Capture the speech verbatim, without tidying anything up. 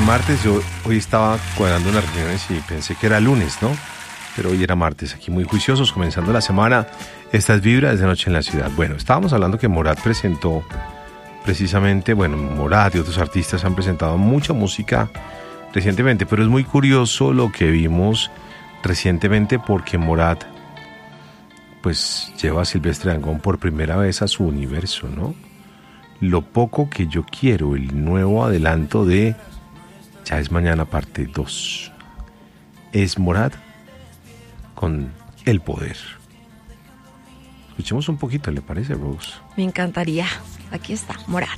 martes. Yo hoy estaba cuadrando unas reuniones y pensé que era lunes, ¿no? Pero hoy era martes, aquí muy juiciosos, comenzando la semana. Estas vibras de Noche en la Ciudad. Bueno, estábamos hablando que Morat presentó precisamente, bueno, Morat y otros artistas han presentado mucha música recientemente, pero es muy curioso lo que vimos recientemente porque Morat pues lleva a Silvestre Dangond por primera vez a su universo, ¿no? Lo poco que yo quiero, el nuevo adelanto de Ya es mañana parte dos. Es Morat con El Poder. Escuchemos un poquito, ¿le parece, Rose? Me encantaría. Aquí está, Morat.